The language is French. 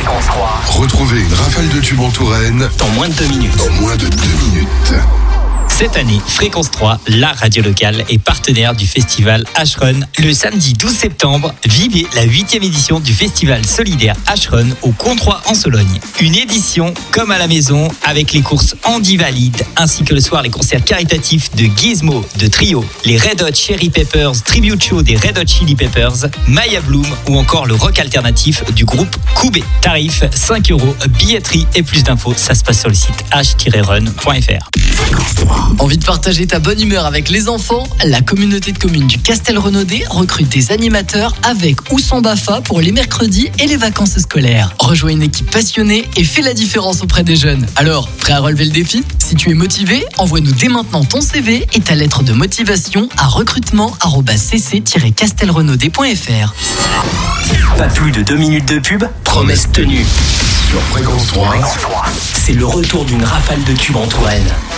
Fréquence 3. Retrouvez une rafale de tubes en Touraine dans moins de 2 minutes. Cette année, Fréquence 3, la radio locale, est partenaire du festival H-Run. Le samedi 12 septembre, vivez la 8e édition du festival solidaire H-Run au Comtrois en Sologne. Une édition comme à la maison, avec les courses Andy Valide, ainsi que le soir les concerts caritatifs de Gizmo, de Trio, les Red Hot Chili Peppers, Tribute Show des Red Hot Chili Peppers, Maya Bloom ou encore le rock alternatif du groupe Koubé. Tarif 5 €, billetterie et plus d'infos, ça se passe sur le site h-run.fr. Envie de partager ta bonne humeur avec les enfants? La communauté de communes du Castel-Renaudet recrute des animateurs avec ou sans BAFA pour les mercredis et les vacances scolaires. Rejoins une équipe passionnée et fais la différence auprès des jeunes. Alors, prêt à relever le défi? Si tu es motivé, envoie-nous dès maintenant ton CV et ta lettre de motivation à recrutement@cc-castelrenaudet.fr. Pas plus de 2 minutes de pub, promesse tenue. sur Fréquence 3. C'est le retour d'une rafale de tubes en Touraine.